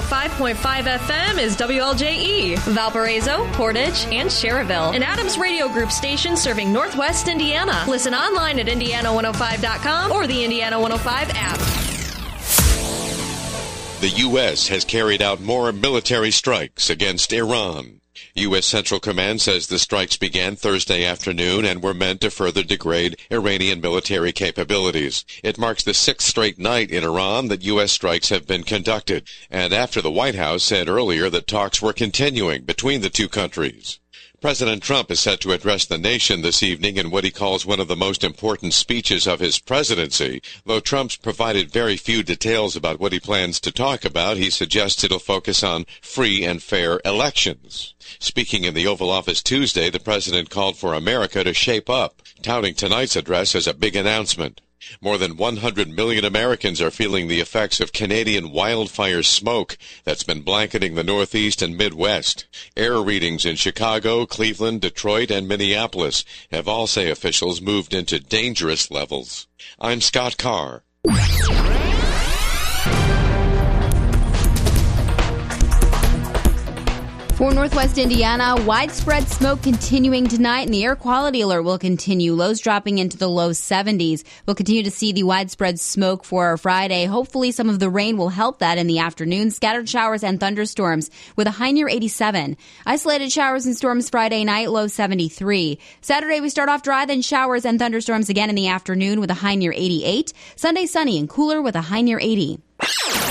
105.5 FM is WLJE, Valparaiso, Portage, and Cherryville, an Adams Radio Group station serving Northwest Indiana. Listen online at Indiana105.com or the Indiana 105 app. The U.S. has carried out more military strikes against Iran. U.S. Central Command says the strikes began Thursday afternoon and were meant to further degrade Iranian military capabilities. It marks the sixth straight night in Iran that U.S. strikes have been conducted, and after the White House said earlier that talks were continuing between the two countries. President Trump is set to address the nation this evening in what he calls one of the most important speeches of his presidency. Though Trump's provided very few details about what he plans to talk about, he suggests it'll focus on free and fair elections. Speaking in the Oval Office Tuesday, the president called for America to shape up, touting tonight's address as a big announcement. More than 100 million Americans are feeling the effects of Canadian wildfire smoke that's been blanketing the Northeast and Midwest. Air readings in Chicago, Cleveland, Detroit, and Minneapolis have all, say officials, moved into dangerous levels. I'm Scott Carr. For Northwest Indiana, widespread smoke continuing tonight, and the air quality alert will continue. Lows dropping into the low 70s. We'll continue to see the widespread smoke for Friday. Hopefully some of the rain will help that in the afternoon. Scattered showers and thunderstorms with a high near 87. Isolated showers and storms Friday night, low 73. Saturday we start off dry, then showers and thunderstorms again in the afternoon with a high near 88. Sunday sunny and cooler with a high near 80.